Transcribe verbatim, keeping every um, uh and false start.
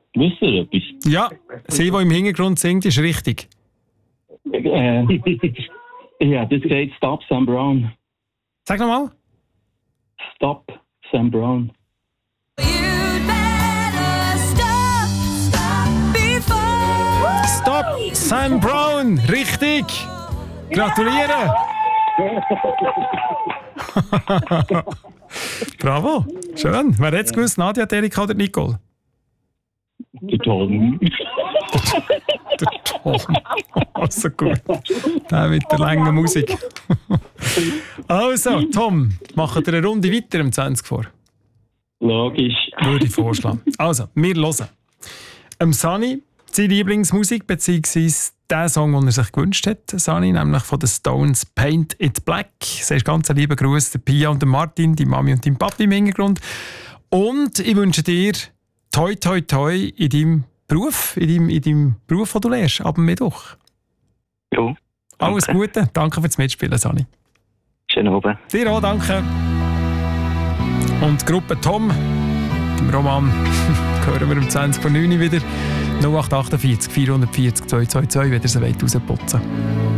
Wisst ihr etwas? Ja, sie, die im Hintergrund singt, ist richtig. Äh, ja, das sagt Stop Sam Brown. Sag nochmal. Stop Sam Brown. Stop Sam Brown, richtig. Gratuliere. Bravo, schön. Wer hätte es gewusst, Nadia, Erika oder Nicole? Der Ton. Der Ton. Also gut. Der mit der langen Musik. Also, Tom, machen wir eine Runde weiter um zwanzig vor. Logisch. Würde ich vorschlagen. Also, wir hören. Ähm, Sunny, seine Lieblingsmusik, beziehungsweise der Song, den er sich gewünscht hat, Sunny, nämlich von den Stones «Paint It Black». Das ist ganz ein lieber Gruß, der Pia und der Martin, die Mami und dein Papi im Hintergrund. Und ich wünsche dir toi toi toi in deinem Beruf, in deinem, in deinem Beruf, den du lernst, ab dem Mittwoch. Ja. Alles Gute, danke fürs Mitspielen, Sunny. Schönen Abend. Dir auch, danke. Und die Gruppe Tom, im Roman, hören wir um zwanzig vor neun wieder. null acht acht vier, vier vier null, zwei zwei zwei, wenn ihr sie rausputzen wollt.